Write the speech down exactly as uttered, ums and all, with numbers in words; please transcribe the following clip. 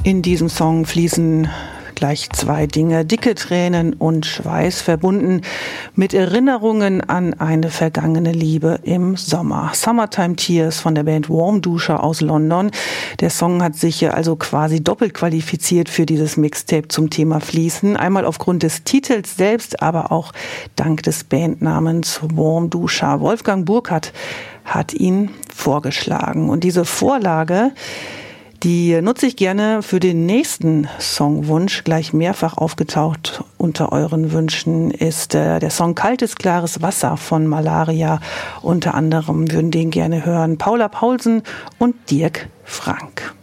In diesem Song fließen gleich zwei Dinge, dicke Tränen und Schweiß, verbunden mit Erinnerungen an eine vergangene Liebe im Sommer. Summertime Tears von der Band Warm Duscher aus London. Der Song hat sich also quasi doppelt qualifiziert für dieses Mixtape zum Thema Fließen. Einmal aufgrund des Titels selbst, aber auch dank des Bandnamens Warm Duscher. Wolfgang Burkhardt hat ihn vorgeschlagen. Und diese Vorlage, die nutze ich gerne für den nächsten Songwunsch. Gleich mehrfach aufgetaucht unter euren Wünschen ist äh, der Song Kaltes, klares Wasser von Malaria. Unter anderem würden den gerne hören Paula Paulsen und Dirk Frank.